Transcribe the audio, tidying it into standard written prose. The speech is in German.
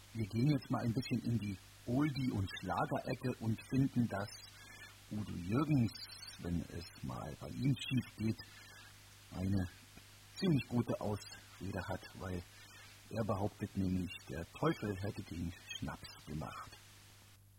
Wir gehen jetzt mal ein bisschen in die Oldie- und Schlagerecke und finden, dass Udo Jürgens, wenn es mal bei ihm schief geht, eine ziemlich gute Ausrede hat, weil er behauptet nämlich, der Teufel hätte den Schnaps gemacht.